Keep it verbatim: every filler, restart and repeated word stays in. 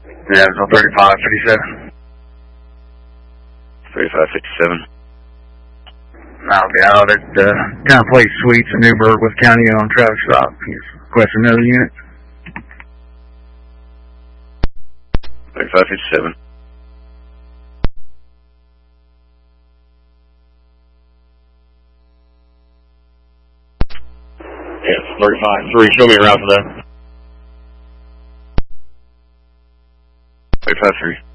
Yeah, no thirty-five fifty-seven. thirty-five fifty-seven. I'll be out at uh, Town Place Suites in Newburgh with County on traffic stop. He's requesting another unit. thirty-five fifty-seven. Yes, thirty-five three. Show me around for that. thirty-five three.